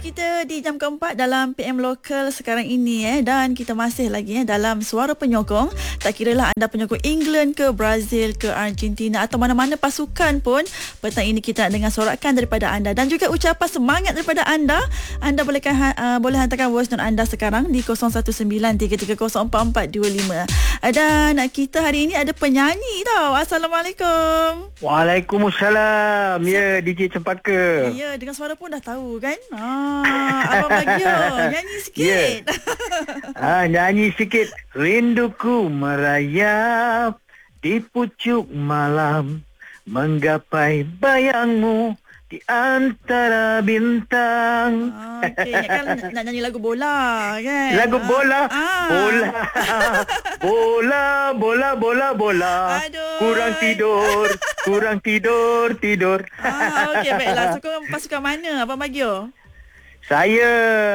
kita di jam keempat dalam PM Lokal sekarang ini dan kita masih lagi dalam Suara Penyokong. Tak kiralah anda penyokong England ke Brazil ke Argentina atau mana-mana pasukan pun, petang ini kita nak dengar sorakan daripada anda dan juga ucapan semangat daripada anda. Anda boleh hantarkan voice note anda sekarang di 0193304425. Dan kita hari ini ada penyanyi tau. Assalamualaikum. Waalaikumsalam. Ya, DJ Cempaka. Ya, dengan suara pun dah tahu kan. Abang Bagio nyanyi sikit. Nyanyi sikit. Rinduku merayap di pucuk malam, menggapai bayangmu di antara bintang. Okey, kan nak nyanyi lagu bola kan? Lagu bola. Bola. Aduh. Kurang tidur. Okey, baiklah. Pasukan mana Abang Bagio? Saya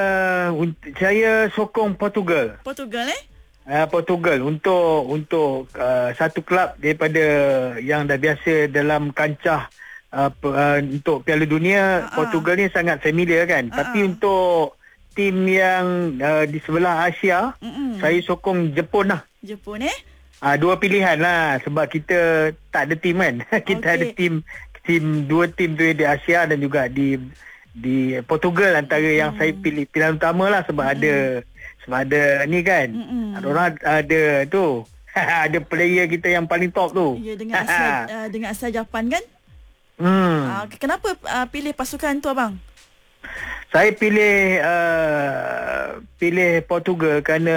sokong Portugal. Portugal Portugal untuk satu kelab daripada yang dah biasa dalam kancah untuk Piala Dunia. Portugal ni sangat familiar kan. Tapi untuk tim yang di sebelah Asia, saya sokong Jepun lah. Jepun dua pilihan lah sebab kita tak ada tim kan. Kita ada dua tim tu di Asia dan juga di Portugal antara yang saya pilih pilihan utama lah sebab ada ni kan. Orang ada tu. Ada player kita yang paling top tu. Ya, dengan asal Japan kan? Kenapa pilih pasukan tu abang? Saya pilih Portugal kerana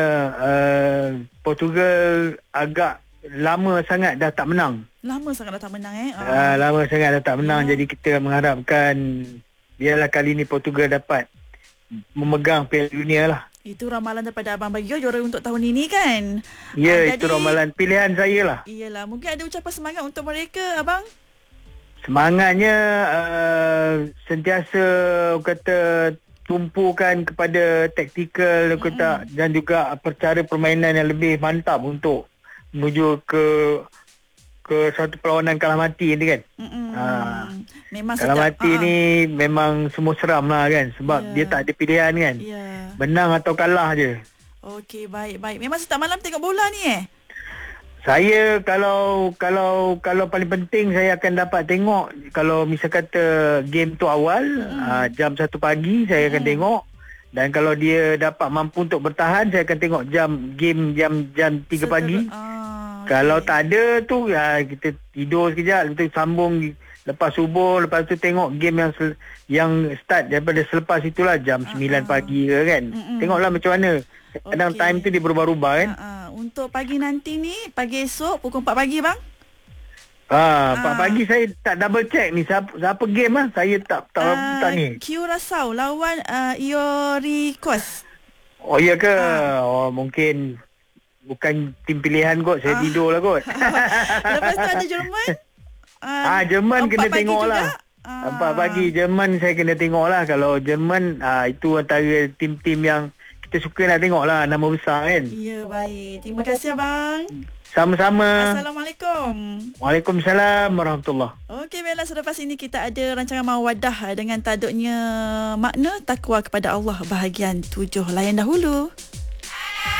Portugal agak lama sangat dah tak menang. Lama sangat dah tak menang. Jadi kita mengharapkan biarlah kali ni Portugal dapat memegang Piala Dunia lah. Itu ramalan daripada Abang Bagio juara untuk tahun ini kan? Ya, itu ramalan pilihan saya lah. Iyalah, mungkin ada ucapan semangat untuk mereka abang? Semangatnya sentiasa kata tumpukan kepada taktikal dan juga percara permainan yang lebih mantap untuk menuju ke satu perlawanan kalah mati ni kan. Memang kalah mati ni memang semua seram lah kan sebab dia tak ada pilihan kan. Menang atau kalah je. Okey, baik. Memang setiap malam tengok bola ni Saya kalau paling penting saya akan dapat tengok kalau misal kata game tu awal jam 1 pagi saya akan tengok, dan kalau dia dapat mampu untuk bertahan saya akan tengok jam 3 pagi. Kalau tak ada tu kita tidur sekejap, lepas tu sambung lepas subuh, lepas tu tengok game yang start daripada selepas itulah jam 9 pagi ke kan. Tengoklah macam mana. Kadang time tu dia berubah-ubah kan. Untuk pagi nanti ni, pagi esok pukul 4 pagi bang? 4 pagi saya tak double check ni siapa game lah. Saya tak ni. Curaçao lawan Ivory Coast. Oh iya ke? Mungkin bukan tim pilihan kot. Saya tidur lah kot. Lepas tu ada Jerman. Jerman kena tengok lah. 4 pagi Jerman saya kena tengok lah. Kalau Jerman itu antara tim-tim yang kita suka nak tengok lah, nama besar kan. Ya, baik. Terima kasih abang. Sama-sama. Assalamualaikum. Waalaikumsalam warahmatullahi. Okey, baiklah, selepas ini kita ada rancangan Mawadah dengan taduknya makna takwa kepada Allah bahagian 7. Layan dahulu.